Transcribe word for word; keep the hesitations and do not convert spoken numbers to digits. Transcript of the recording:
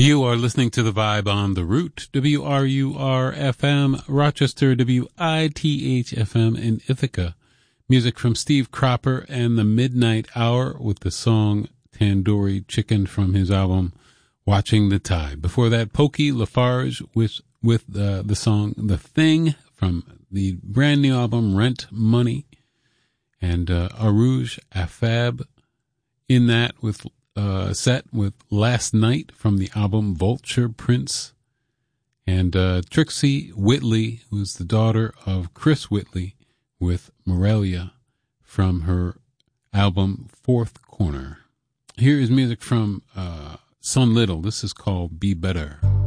You are listening to The Vibe on The Root, W R U R F M, Rochester, W I T H F M in Ithaca. Music from Steve Cropper and the Midnight Hour with the song Tandoori Chicken from his album Watching the Tide. Before that, Pokey Lafarge with, with uh, the song The Thing from the brand new album Rent Money. And uh, Arouge Afab in that with uh, set with Last Night from the album Vulture Prince. And uh, Trixie Whitley, who's the daughter of Chris Whitley, with Morelia from her album Fourth Corner. Here is music from uh, Son Little. This is called Be Better.